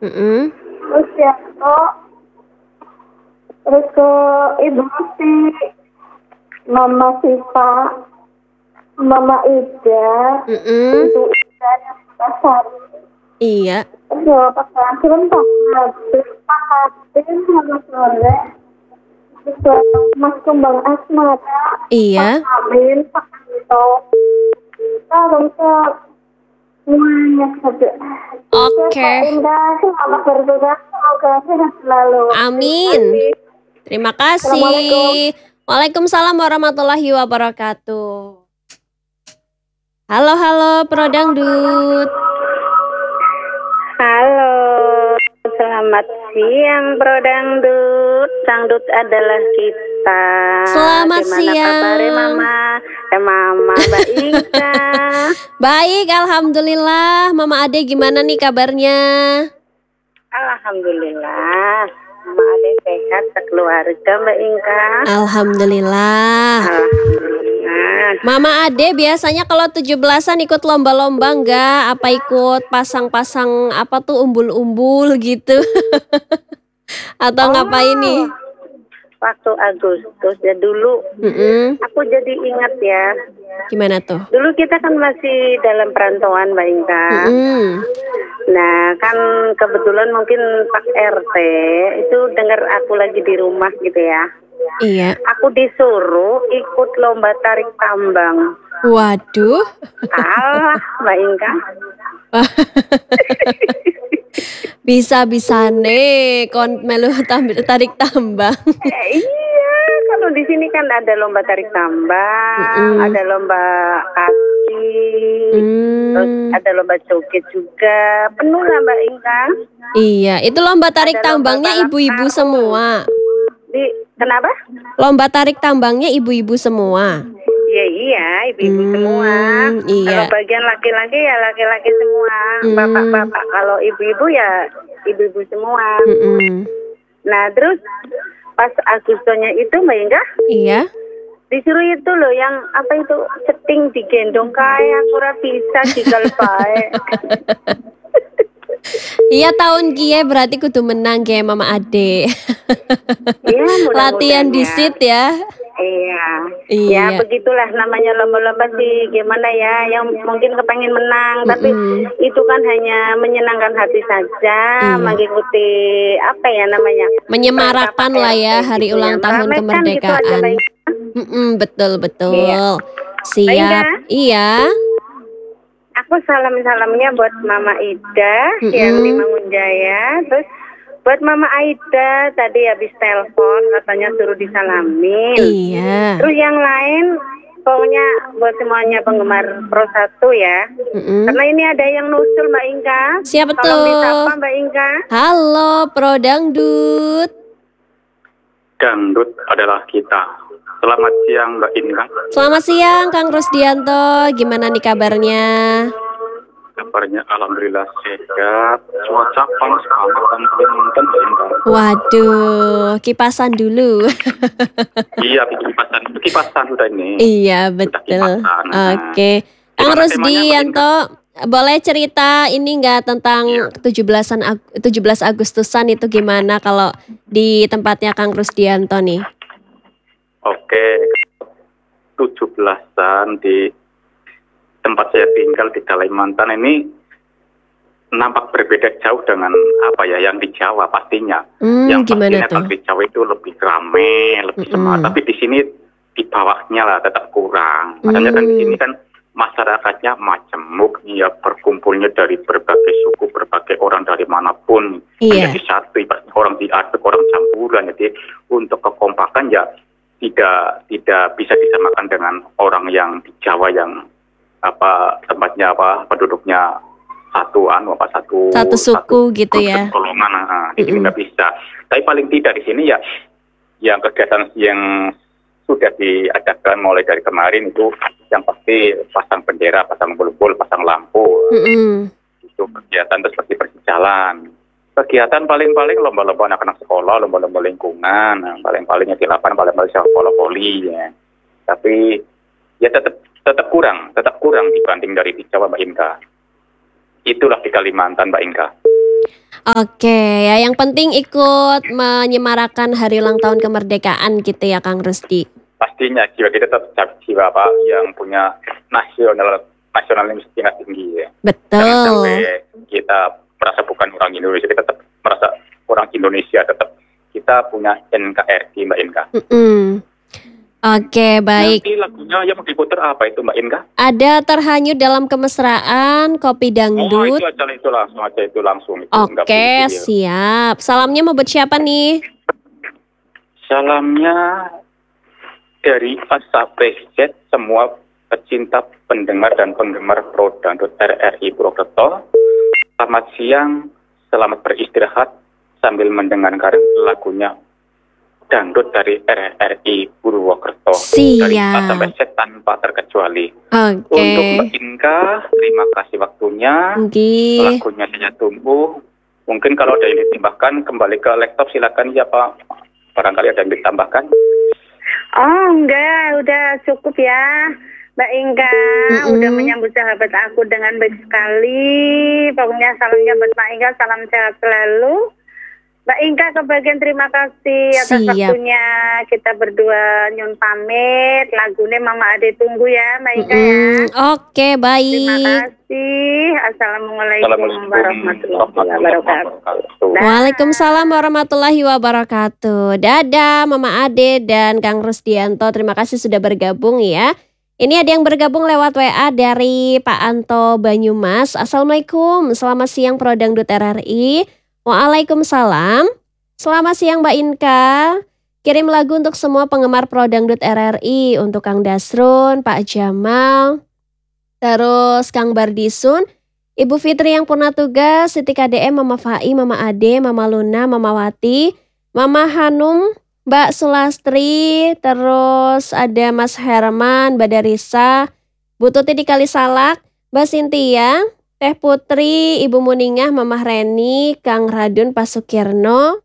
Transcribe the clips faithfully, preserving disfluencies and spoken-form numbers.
Mm-mm. Terus ya kok terus ke ibu si Mama Siva, Mama Ida, Mm-mm. Ibu Ida yang pasar. Iya. Terus pasar film tak habis, tak habis sama sore. Terus Mas Kembang Asmara, Pak Iya. Amin, Pak Anto. Terus semuanya saja. Oke. Pak Indah, selamat bertugas, semoga sehat selalu. Amin. Terima Assalamualaikum. kasih. Waalaikumsalam warahmatullahi wabarakatuh. Halo, halo, Pro Dangdut. Halo, selamat siang Bro Dangdut. Dangdut adalah kita. Selamat Gimana siang. kabarnya Mama? Eh Mama, Mbak Ika. Baik, alhamdulillah. Mama Ade gimana nih kabarnya? Alhamdulillah. Mama Ade sehat sekeluarga Mbak Ika. Alhamdulillah. Alhamdulillah. Mama Ade biasanya kalau tujuh belasan ikut lomba-lomba enggak? Apa ikut pasang-pasang apa tuh umbul-umbul gitu? Atau Oh, ngapain nih? waktu Agustus ya dulu. Mm-mm. Aku jadi ingat ya. Gimana tuh? Dulu kita kan masih dalam perantauan Mbak Inka. Mm-mm. Nah kan kebetulan mungkin Pak R T itu dengar aku lagi di rumah gitu ya. Iya. Aku disuruh ikut lomba tarik tambang. Waduh. Kalah Mbak Inka. Bisa-bisa nih kon melu tam- tarik tambang. Eh, iya, kalau di sini kan ada lomba tarik tambang, Mm-mm. ada lomba kaki, terus Hmm. ada lomba joget juga. Penuh lah Mbak Inka. Iya, itu lomba tarik Ada lomba tambangnya balap ibu-ibu karung. semua. Di kenapa? Lomba tarik tambangnya ibu-ibu semua. Iya iya, ibu-ibu Hmm, semua. iya. Kalau bagian laki-laki ya laki-laki semua. Hmm. Bapak-bapak. Kalau ibu-ibu ya ibu-ibu semua. Mm-mm. Nah terus pas Agustusnya itu Mbak Inka Iya. disuruh itu loh yang apa itu ceting digendong kayak kurang bisa digal bae. Iya tahun kie berarti kudu menang kayak Mama Ade. Iya Latihan mudah-mudahan di ya. sit ya. Iya. Iya. Ya begitulah namanya lomba-lomba sih gimana ya yang mungkin kepengen menang tapi Mm-mm. itu kan hanya menyenangkan hati saja Iya. mengikuti apa ya namanya Menyemarakkan perintah Pak lah R T ya hari gitu ulang ya. tahun Meramaikan gitu aja, kemerdekaan. Mbak Inka. Mm-mm, betul betul. Iya. Siap. Iya. Aku salam-salamnya buat Mama Ida Mm-mm. yang di Mangunjaya. Terus buat Mama Aida tadi habis telepon katanya suruh disalamin. Iya. Terus yang lain pokoknya buat semuanya penggemar Pro satu ya. Mm-mm. Karena ini ada yang nusul Mbak Inka. Siap Tolong betul. disapa Mbak Inka. Halo Pro Dangdut. Dangdut adalah kita. Selamat siang Mbak Inka. Selamat siang Kang Rusdianto. Gimana nih kabarnya? Kabarnya alhamdulillah sehat. Cuaca panas banget dan Kalimantan Mbak Inka. Waduh, kipasan dulu. Iya, kipasan, kipasan udah ini. Iya Sudah betul. kipasan. Nah, Oke, Kang gimana temanya, Mbak Rusdianto, boleh cerita ini nggak tentang Iya. tujuh belasan Ag- tujuh belas Agustusan itu gimana kalau di tempatnya Kang Rusdianto nih? Oke, tujuh belasan di tempat saya tinggal di Kalimantan ini nampak berbeda jauh dengan apa ya yang di Jawa pastinya. Hmm, yang gimana pastinya tuh? kalau di Jawa itu lebih ramai, lebih Mm-mm. semangat. Tapi di sini di bawahnya lah tetap kurang. Makanya kan di Hmm. sini kan masyarakatnya majemuk, ya berkumpulnya dari berbagai suku, berbagai orang dari manapun Iya. menjadi satu. Ibaratnya orang diaduk, orang campuran. Jadi untuk kekompakan ya tidak tidak bisa disamakan dengan orang yang di Jawa yang apa tempatnya apa penduduknya satuan apa satu Satu suku gitu grup, ya. satu golongan. Nah, di sini Mm-mm. nggak bisa. Tapi paling tidak di sini ya yang kegiatan yang sudah diadakan mulai dari kemarin itu yang pasti pasang bendera, pasang bul-bul, pasang lampu. Mm-mm. Itu kegiatan itu seperti berjalan. Kegiatan paling-paling lomba-lomba anak-anak sekolah, lomba-lomba lingkungan, nah, paling-palingnya di lapangan, paling-paling sekolah poli ya. Tapi ya tetap tetap kurang, tetap kurang dibanding dari di Jawa Mbak Inka. Itulah di Kalimantan Mbak Inka. Oke, ya yang penting ikut menyemarakan hari ulang tahun kemerdekaan gitu ya Kang Rusdi. Pastinya jiwa kita tetap jiwa apa yang punya nasional nasionalisme tingkat tinggi ya. Jangan sampai Betul. kita merasa bukan orang Indonesia, kita tetap merasa orang Indonesia, tetap kita punya N K R I Mbak Inka. Mm-mm. Oke, baik. Nanti lagunya yang mau diputar apa itu Mbak Inka? Ada Terhanyut Dalam Kemesraan, Kopi Oh Dangdut. itu aja itu langsung aja itu langsung itu nggak Oke, perlu ya. siap. Salamnya mau buat siapa nih? Salamnya dari A sampai Z semua pecinta pendengar dan penggemar Pro Dangdut R R I Purwokerto. Selamat siang, selamat beristirahat sambil mendengarkan lagunya Dangdut dari R R I Purwokerto. Dari A Siap. sampai Z tanpa terkecuali. Oke. Untuk Mbak Inka, terima kasih waktunya. Nggih. Lagunya saya tunggu. Mungkin kalau ada yang ditambahkan kembali ke laptop silakan ya Pak. Barangkali ada yang ditambahkan. Oh enggak, udah cukup ya Mbak Inka. Mm-mm. Udah menyambut sahabat aku dengan baik sekali. Pokoknya salamnya buat Mbak Inka, salam sehat selalu. Mbak Inka kebagian terima kasih atas Siap. waktunya. Kita berdua nyun pamit. Lagunya Mama Ade tunggu ya Mbak Inka ya. Mm-mm. Oke, Terima baik. kasih. Assalamualaikum Assalamualaikum warahmatullahi warahmatullahi wabarakatuh. wabarakatuh. Dah. Waalaikumsalam warahmatullahi wabarakatuh. Dadah Mama Ade dan Kang Rusdianto. Terima kasih sudah bergabung ya. Ini ada yang bergabung lewat W A dari Pak Anto Banyumas. Assalamualaikum. Selamat siang Pro Dangdut R R I. Waalaikumsalam. Selamat siang Mbak Inka. Kirim lagu untuk semua penggemar Pro Dangdut R R I. Untuk Kang Dasrun, Pak Jamal, terus Kang Bardisun, Ibu Fitri yang purna tugas, Siti K D M, Mama Fai, Mama Ade, Mama Luna, Mama Wati, Mama Hanum, Mbak Sulastri, terus ada Mas Herman, Mbak Darisa, Bu Tuti di Kalisalak, Mbak Sintia, Teh Putri, Ibu Muningah, Mama Reni, Kang Radun, Pak Sukirno,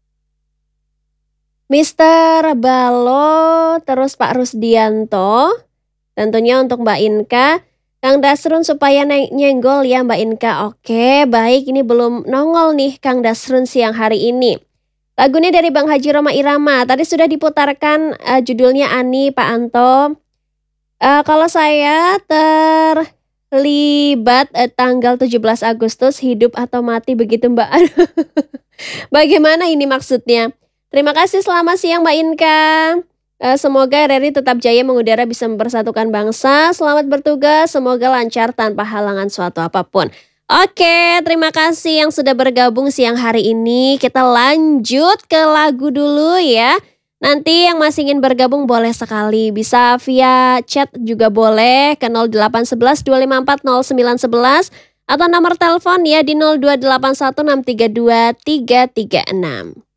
Mister Balo, terus Pak Rusdianto, tentunya untuk Mbak Inka, Kang Dasrun supaya neng- nyenggol ya Mbak Inka. Oke, baik, ini belum nongol nih Kang Dasrun siang hari ini. Lagunya dari Bang Haji Roma Irama. Tadi sudah diputarkan eh, judulnya Ani Pak Anto. Eh, kalau saya terlibat eh, tanggal tujuh belas Agustus, hidup atau mati begitu Mbak. Bagaimana ini maksudnya? Terima kasih, selamat siang Mbak Inka. Eh, Semoga R R I tetap jaya mengudara, bisa mempersatukan bangsa. Selamat bertugas, semoga lancar tanpa halangan suatu apapun. Oke, terima kasih yang sudah bergabung siang hari ini. Kita lanjut ke lagu dulu ya. Nanti yang masih ingin bergabung boleh sekali. Bisa via chat juga boleh ke nol delapan satu satu dua lima empat nol sembilan satu satu atau nomor telepon ya di nol dua delapan satu enam tiga dua tiga tiga enam.